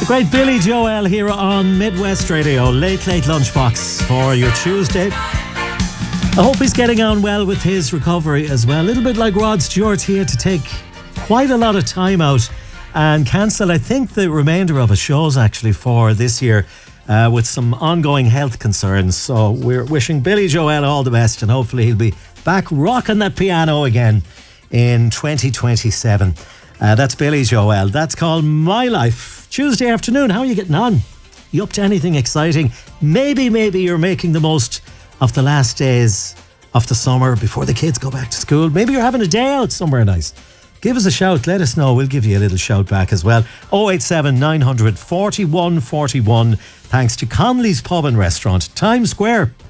Great Billy Joel here on Midwest Radio. Late lunchbox for your Tuesday. I hope he's getting on well with his recovery as well. A little bit like Rod Stewart here to take quite a lot of time out and cancel, I think, the remainder of his shows actually for this year with some ongoing health concerns. So we're wishing Billy Joel all the best, and hopefully he'll be back rocking that piano again in 2027. That's Billy Joel. That's called My Life. Tuesday afternoon, how are you getting on? You up to anything exciting? Maybe you're making the most of the last days of the summer before the kids go back to school. Maybe you're having a day out somewhere nice. Give us a shout, let us know. We'll give you a little shout back as well. 087 900 4141. Thanks to Conley's Pub and Restaurant, Times Square.